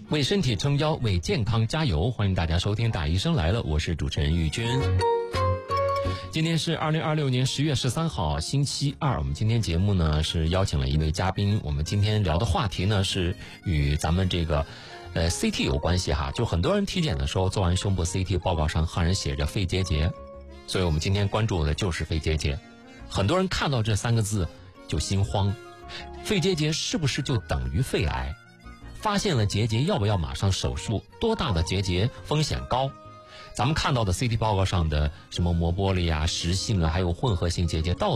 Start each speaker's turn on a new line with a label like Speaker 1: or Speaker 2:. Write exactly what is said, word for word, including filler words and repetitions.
Speaker 1: 为身体撑腰，为健康加油。欢迎大家收听大医生来了，我是主持人玉军。今天是二零二六年十月十三号星期二，我们今天节目呢是邀请了一位嘉宾，我们今天聊的话题呢是与咱们这个呃 C T 有关系哈。就很多人体检的时候做完胸部 C T 报告上汉人写着肺结节，所以我们今天关注的就是肺结节。很多人看到这三个字就心慌，肺结节是不是就等于肺癌？发现了结节要不要马上手术？多大的结节风险高？咱们看到的 C T 报告上的什么膜玻璃啊、实性啊，还有混合性结节，到